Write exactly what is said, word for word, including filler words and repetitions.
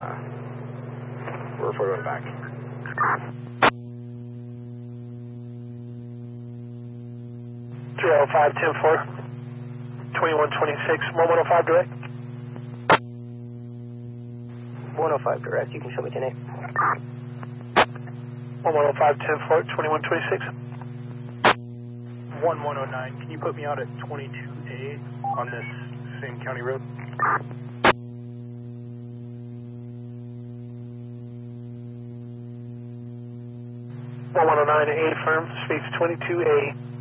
We're going back. three oh five, ten four, twenty-one twenty-six, one oh five direct. one oh five direct, you can show me ten eight. one oh five, ten four, twenty-one twenty-six. one one oh nine, can you put me out at twenty-two A on this same county road? one one oh nine, A firm, speaks twenty-two A.